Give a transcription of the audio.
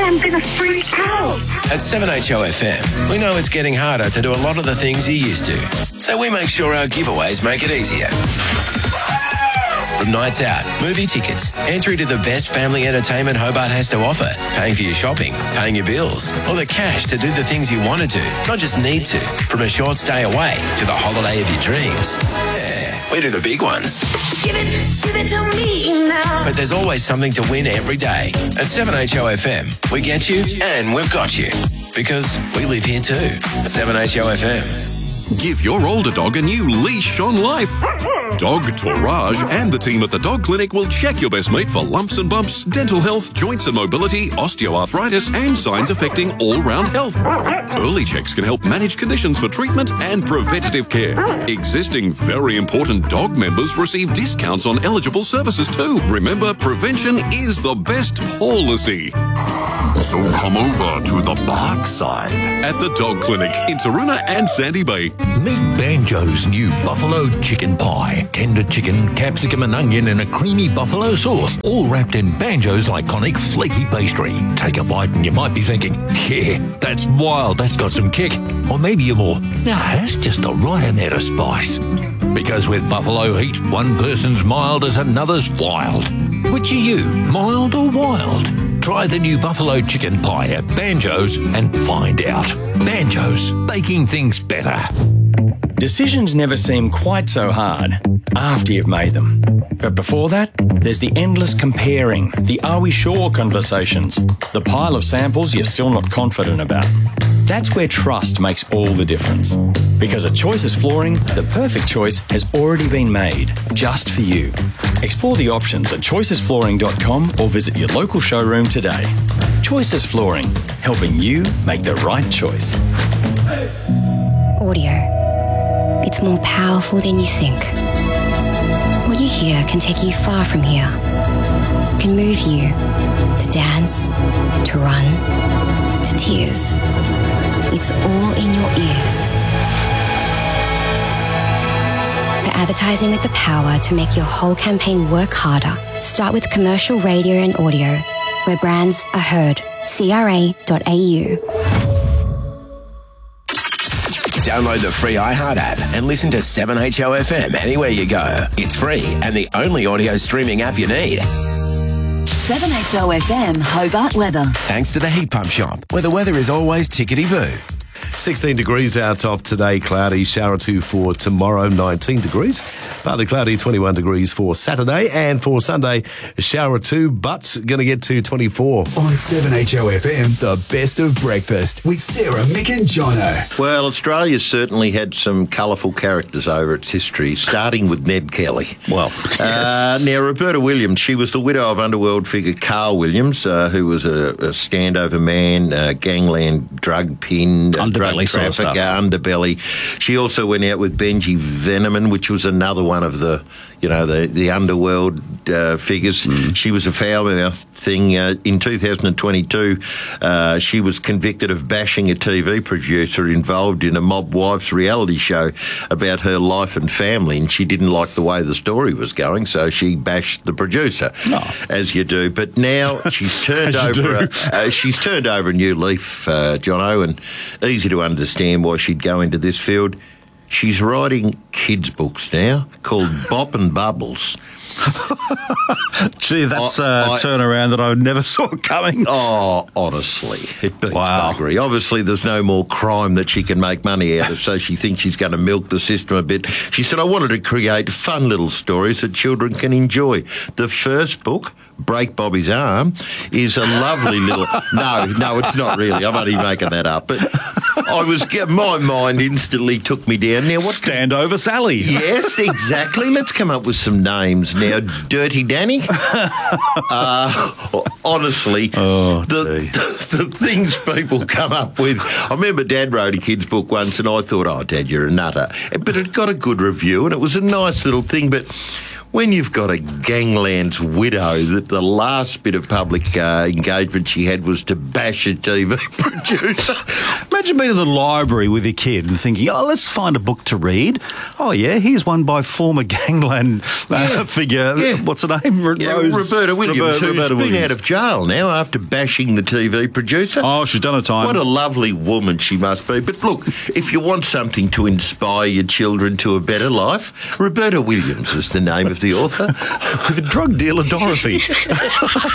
I'm going to freak out. At 7HOFM, we know it's getting harder to do a lot of the things you used to. So we make sure our giveaways make it easier. From nights out, movie tickets, entry to the best family entertainment Hobart has to offer, paying for your shopping, paying your bills, or the cash to do the things you want to do, not just need to. From a short stay away to the holiday of your dreams. Yeah, we do the big ones. Give it to me now. But there's always something to win every day. At 7HOFM, we get you and we've got you. Because we live here too. 7HOFM. Give your older dog a new leash on life. Dog Tourage and the team at the Dog Clinic will check your best mate for lumps and bumps, dental health, joints and mobility, osteoarthritis, and signs affecting all-round health. Early checks can help manage conditions for treatment and preventative care. Existing very important dog members receive discounts on eligible services too. Remember, prevention is the best policy. So come over to the Bark side at the Dog Clinic in Taroona and Sandy Bay. Meet Banjo's new buffalo chicken pie. Tender chicken, capsicum and onion in a creamy buffalo sauce, all wrapped in Banjo's iconic flaky pastry. Take a bite and you might be thinking, yeah, that's wild, that's got some kick. Or maybe you're more, that's just the right amount of spice. Because with buffalo heat, one person's mild as another's wild. Which are you, mild or wild? Try the new buffalo chicken pie at Banjo's and find out. Banjo's, baking things better. Decisions never seem quite so hard after you've made them. But before that, there's the endless comparing, the are we sure conversations, the pile of samples you're still not confident about. That's where trust makes all the difference. Because at Choices Flooring, the perfect choice has already been made, just for you. Explore the options at choicesflooring.com or visit your local showroom today. Choices Flooring, helping you make the right choice. Audio. It's more powerful than you think. What you hear can take you far from here. Can move you to dance, to run, to tears. It's all in your ears. For advertising with the power to make your whole campaign work harder, start with commercial radio and audio, where brands are heard. CRA.au. Download the free iHeart app and listen to 7HOFM anywhere you go. It's free and the only audio streaming app you need. 7HOFM Hobart weather. Thanks to the Heat Pump Shop, where the weather is always tickety-boo. 16 degrees our top today, cloudy, shower or two for tomorrow, 19 degrees. Partly cloudy, 21 degrees for Saturday. And for Sunday, a shower or two, but going to get to 24. On 7HOFM, the best of breakfast with Sarah, Mick and Jono. Well, Australia's certainly had some colourful characters over its history, starting with Ned Kelly. Well, yes. Now, Roberta Williams, she was the widow of underworld figure Carl Williams, who was a standover man, gangland drug pin, drug trafficker, underbelly. She also went out with Benji Veneman, which was another one of the, the underworld figures. She was a foul-mouthed thing. In 2022, she was convicted of bashing a TV producer involved in a mob wife's reality show about her life and family, and she didn't like the way the story was going, so she bashed the producer, as you do. But now she's turned over a new leaf, Jono, and easy to understand why she'd go into this field. She's writing kids' books now called Bop and Bubbles. Gee, that's a turnaround that I never saw coming. Oh, honestly, it beats buggery. Obviously, there's no more crime that she can make money out of, so she thinks she's going to milk the system a bit. She said, I wanted to create fun little stories that children can enjoy. The first book, Break Bobby's Arm, is a lovely little... No, it's not really. I'm only making that up. But my mind instantly took me down. Now, what? Standover Sally. Yes, exactly. Let's come up with some names now. Dirty Danny. Honestly, the things people come up with. I remember Dad wrote a kid's book once and I thought, Dad, you're a nutter. But it got a good review and it was a nice little thing. But when you've got a gangland's widow that the last bit of public engagement she had was to bash a TV producer. Imagine being in the library with your kid and thinking, let's find a book to read. Oh, yeah, here's one by former gangland figure. Yeah. What's her name? Roberta Williams, who's been Williams. out of jail now after bashing the TV producer. Oh, she's done a time. What a lovely woman she must be. But look, if you want something to inspire your children to a better life, Roberta Williams is the name of the author. With drug dealer Dorothy.